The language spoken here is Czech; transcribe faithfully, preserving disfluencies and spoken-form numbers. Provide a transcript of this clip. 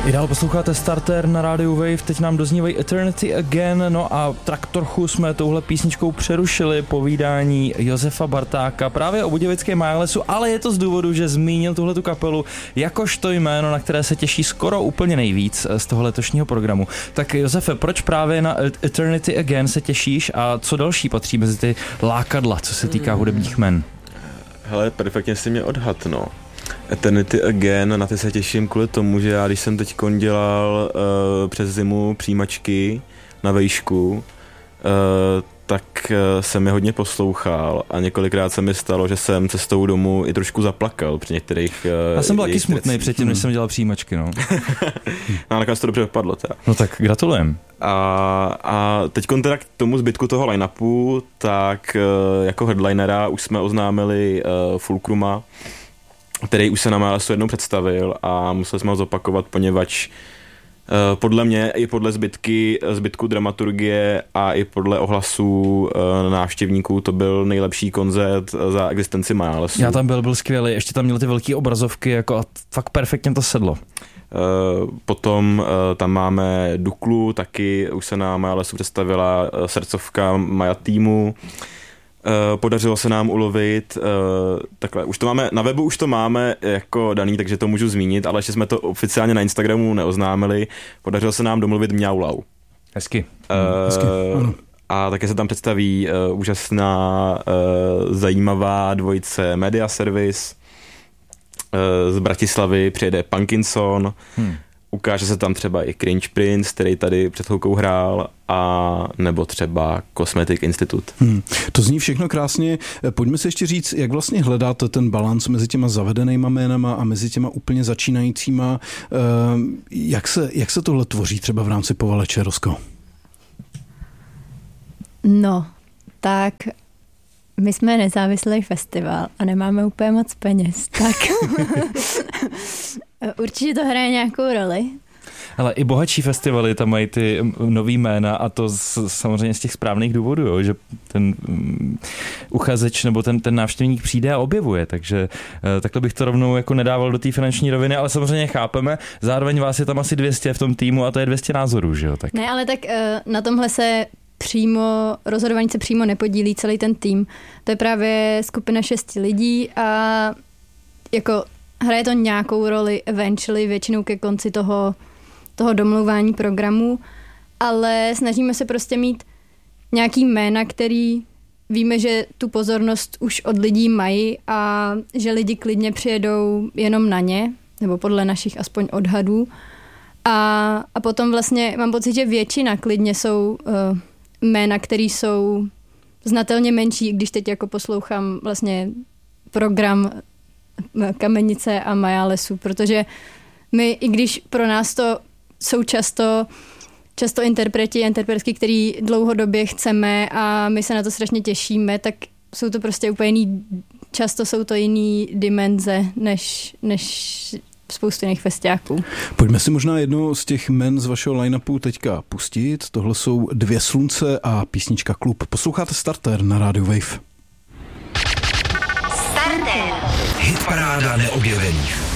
I dál posloucháte Starter na rádiu Wave, teď nám doznívají Eternity Again, no a tak trochu jsme touhle písničkou přerušili povídání Josefa Bartáka právě o budějovickém Majalesu, ale je to z důvodu, že zmínil tuhletu kapelu jakožto jméno, na které se těší skoro úplně nejvíc z toho letošního programu. Tak Josefe, proč právě na Eternity Again se těšíš a co další patří mezi ty lákadla, co se týká hudebních jmen? Hele, perfektně si mě odhad, no. Eternity Again, na ty se těším kvůli tomu, že já když jsem teď dělal uh, přes zimu přijímačky na vejšku, uh, tak uh, jsem je hodně poslouchal a několikrát se mi stalo, že jsem cestou domů i trošku zaplakal při některých uh, Já jsem byl taky smutný předtím, než jsem dělal přijímačky, no. No a nakonec to dobře vypadlo, teda. No tak gratulujem. A, a teď teda k tomu zbytku toho line-upu, tak uh, jako headlinera už jsme oznámili uh, Fulcruma, který už se na Majalesu jednou představil a museli jsme ho zopakovat, poněvadž uh, podle mě i podle zbytky, zbytku dramaturgie a i podle ohlasů uh, návštěvníků to byl nejlepší koncert za existenci Majalesu. Já tam byl, byl skvělý, ještě tam měl ty velké obrazovky jako a fakt perfektně to sedlo. Uh, potom uh, tam máme Duklu, taky už se na Majalesu představila uh, srdcovka Maja týmu. Uh, podařilo se nám ulovit, uh, takhle, už to máme, na webu už to máme jako daný, takže to můžu zmínit, ale ještě jsme to oficiálně na Instagramu neoznámili. Podařilo se nám domluvit Mňaulau. Hezky. Uh, Hezky. A také se tam představí uh, úžasná, uh, zajímavá dvojice Media Service. Uh, z Bratislavy přijede Punkinson. Hmm. Ukáže se tam třeba i Cringe Prince, který tady před chvilkou hrál, a nebo třeba Cosmetic Institute. Hmm. To zní všechno krásně. Pojďme se ještě říct, jak vlastně hledáte ten balans mezi těma zavedenýma jménama a mezi těma úplně začínajícíma. Jak se, jak se tohle tvoří třeba v rámci Povaleče, Rosko? No, tak my jsme nezávislý festival a nemáme úplně moc peněz, tak určitě to hraje nějakou roli. Ale i bohatší festivaly tam mají ty nový jména a to z, samozřejmě z těch správných důvodů, jo, že ten um, uchazeč nebo ten, ten návštěvník přijde a objevuje, takže uh, takhle bych to rovnou jako nedával do té finanční roviny, ale samozřejmě chápeme, zároveň vás je tam asi dvě stě v tom týmu a to je dvě stě názorů, že jo? Tak. Ne, ale tak uh, na tomhle se přímo, rozhodování se přímo nepodílí celý ten tým. To je právě skupina šesti lidí a jako hraje to nějakou roli eventually, většinou ke konci toho, toho domlouvání programu, ale snažíme se prostě mít nějaký jména, který víme, že tu pozornost už od lidí mají a že lidi klidně přijedou jenom na ně, nebo podle našich aspoň odhadů. A, a potom vlastně mám pocit, že většina klidně jsou uh, jména, které jsou znatelně menší, když teď jako poslouchám vlastně program Kamenice a Majalesu, protože my, i když pro nás to jsou často, často interpreti, interpretky, který dlouhodobě chceme a my se na to strašně těšíme, tak jsou to prostě úplně jiný, často jsou to jiný dimenze než, než spoustu jiných festiáků. Pojďme si možná jedno z těch men z vašeho line-upu teďka pustit. Tohle jsou Dvě slunce a písnička Klub. Posloucháte Starter na rádiu Wave. Starter. Hitparáda neobjevených.